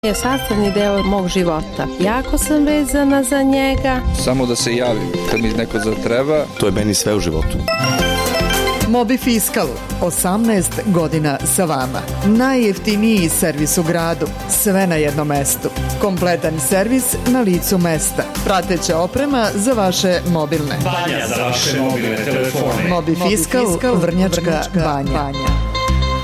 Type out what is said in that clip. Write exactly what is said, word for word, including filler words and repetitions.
Je sastavni deo mog života. Jako sam vezana za njega. Samo da se javim kad mi neko zatreba. To je meni sve u životu. Mobifiskal, osamnaest godina sa vama. Najjeftiniji servis u gradu, sve na jednom mestu. Kompletan servis na licu mesta. Prateća oprema za vaše mobilne. Banja za vaše mobilne telefone. Mobifiskal, Vrnjačka banja.